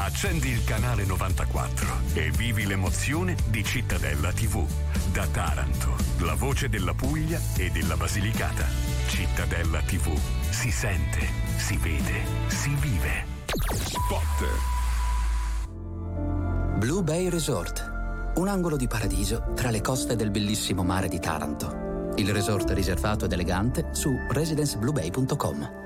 Accendi il canale 94 e vivi l'emozione di Cittadella TV. Da Taranto, la voce della Puglia e della Basilicata. Cittadella TV. Si sente, si vede, si vive. Spot. Blue Bay Resort. Un angolo di paradiso tra le coste del bellissimo mare di Taranto. Il resort riservato ed elegante su residencebluebay.com.